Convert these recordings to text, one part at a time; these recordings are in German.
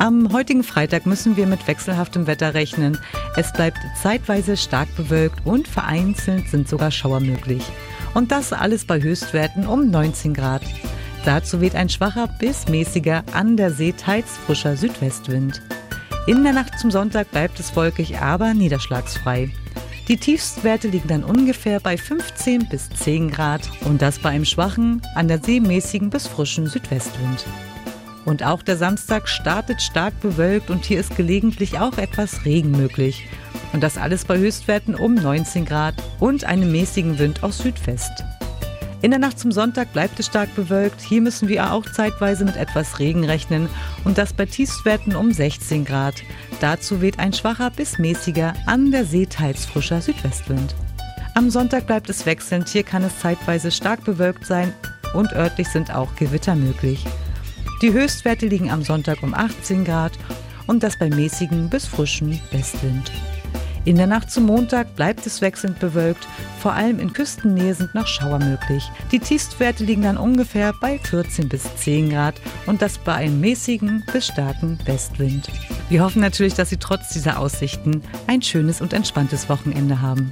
Am heutigen Freitag müssen wir mit wechselhaftem Wetter rechnen. Es bleibt zeitweise stark bewölkt und vereinzelt sind sogar Schauer möglich. Und das alles bei Höchstwerten um 19 Grad. Dazu weht ein schwacher bis mäßiger, an der See teils frischer Südwestwind. In der Nacht zum Sonntag bleibt es wolkig, aber niederschlagsfrei. Die Tiefstwerte liegen dann ungefähr bei 15 bis 10 Grad und das bei einem schwachen, an der See mäßigen bis frischen Südwestwind. Und auch der Samstag startet stark bewölkt und hier ist gelegentlich auch etwas Regen möglich. Und das alles bei Höchstwerten um 19 Grad und einem mäßigen Wind aus Südwest. In der Nacht zum Sonntag bleibt es stark bewölkt. Hier müssen wir auch zeitweise mit etwas Regen rechnen und das bei Tiefstwerten um 16 Grad. Dazu weht ein schwacher bis mäßiger, an der See teils frischer Südwestwind. Am Sonntag bleibt es wechselnd. Hier kann es zeitweise stark bewölkt sein und örtlich sind auch Gewitter möglich. Die Höchstwerte liegen am Sonntag um 18 Grad und das bei mäßigen bis frischen Westwind. In der Nacht zum Montag bleibt es wechselnd bewölkt, vor allem in Küstennähe sind noch Schauer möglich. Die Tiefstwerte liegen dann ungefähr bei 14 bis 10 Grad und das bei einem mäßigen bis starken Westwind. Wir hoffen natürlich, dass Sie trotz dieser Aussichten ein schönes und entspanntes Wochenende haben.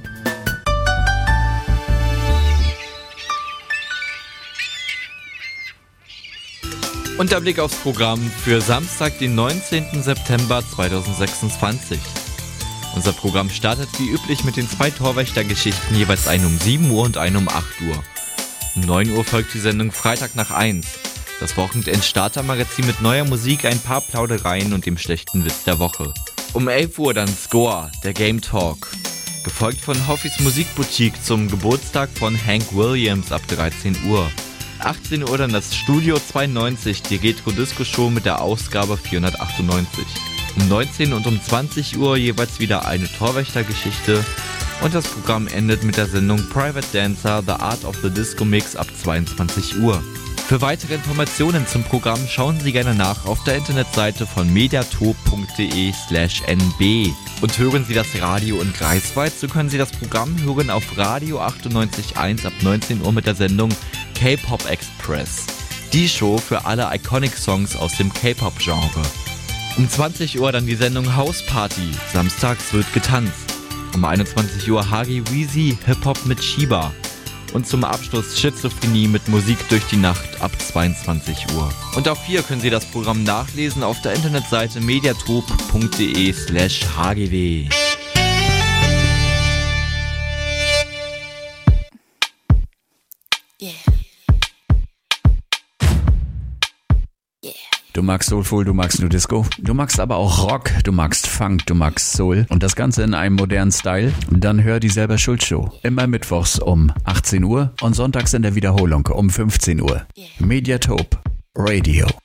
Und der Blick aufs Programm für Samstag, den 19. September 2026. Unser Programm startet wie üblich mit den 2 Torwächtergeschichten, jeweils eine um 7 Uhr und eine um 8 Uhr. Um 9 Uhr folgt die Sendung Freitag nach 1. Das Wochenend-Starter-Magazin mit neuer Musik, ein paar Plaudereien und dem schlechten Witz der Woche. Um 11 Uhr dann Score, der Game Talk. Gefolgt von Hoffis Musikboutique zum Geburtstag von Hank Williams ab 13 Uhr. 18 Uhr dann das Studio 92, die Retro-Disco-Show mit der Ausgabe 498. Um 19 und um 20 Uhr jeweils wieder eine Torwächtergeschichte und das Programm endet mit der Sendung Private Dancer, The Art of the Disco Mix ab 22 Uhr. Für weitere Informationen zum Programm schauen Sie gerne nach auf der Internetseite von mediatop.de/nb. Und hören Sie das Radio in Greifswald, so können Sie das Programm hören auf Radio 98.1 ab 19 Uhr mit der Sendung K-Pop Express. Die Show für alle Iconic-Songs aus dem K-Pop-Genre. Um 20 Uhr dann die Sendung House Party. Samstags wird getanzt. Um 21 Uhr Hagi Weezy, Hip-Hop mit Shiba. Und zum Abschluss Schizophrenie mit Musik durch die Nacht ab 22 Uhr. Und auch hier können Sie das Programm nachlesen auf der Internetseite mediatrop.de/hgw. Du magst Soulful, du magst New Disco, du magst aber auch Rock, du magst Funk, du magst Soul und das Ganze in einem modernen Style? Dann hör die Selber Schuld Show. Immer mittwochs um 18 Uhr und sonntags in der Wiederholung um 15 Uhr. Mediatop Radio.